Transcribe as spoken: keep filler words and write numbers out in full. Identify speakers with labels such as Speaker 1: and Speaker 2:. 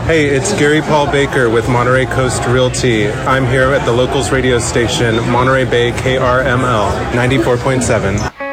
Speaker 1: Hey, it's Gary Paul Baker with Monterey Coast Realty. I'm here at the Locals radio station, Monterey Bay K R M L ninety-four point seven.